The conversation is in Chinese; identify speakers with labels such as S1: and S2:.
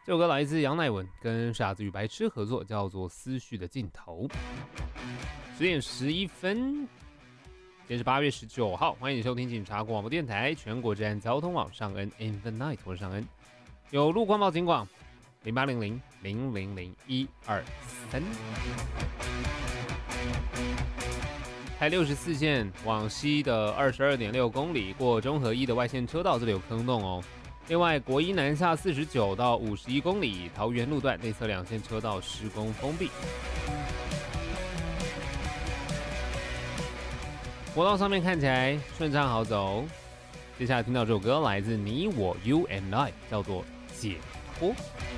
S1: 这首歌来自杨乃文跟傻子与白痴合作，叫做《思绪的尽头》。10:11，今天是8月19号，欢迎你收听警察广播电台全国治安交通网上恩 In the Night， 我是上恩。有路况报警广0800-000-123。台64线往西的22.6公里，过中和一的外线车道，这里有坑洞哦。另外，国一南下49到51公里，桃园路段内侧2线车道施工封闭。国道上面看起来顺畅好走。接下来听到这首歌来自你我 You and I， 叫做解脱。